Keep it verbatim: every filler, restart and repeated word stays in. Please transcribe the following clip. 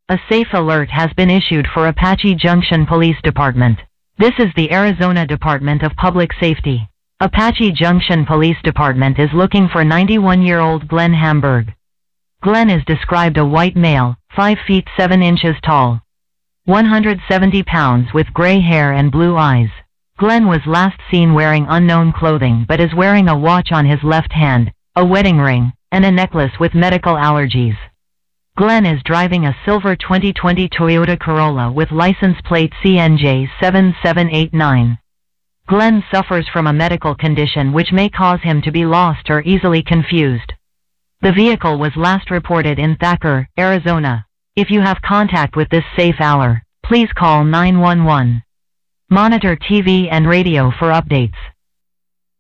A safe alert has been issued for Apache Junction Police Department. This is the Arizona Department of Public Safety. Apache Junction Police Department is looking for ninety-one-year-old Glenn Hamburg. Glenn is described a white male, five feet seven inches tall, one hundred seventy pounds with gray hair and blue eyes. Glenn was last seen wearing unknown clothing but is wearing a watch on his left hand, a wedding ring, and a necklace with medical allergies. Glenn is driving a silver twenty twenty Toyota Corolla with license plate C N J seven seven eight nine. Glenn suffers from a medical condition which may cause him to be lost or easily confused. The vehicle was last reported in Thacker, Arizona. If you have contact with this safe hour, please call nine one one. Monitor T V and radio for updates.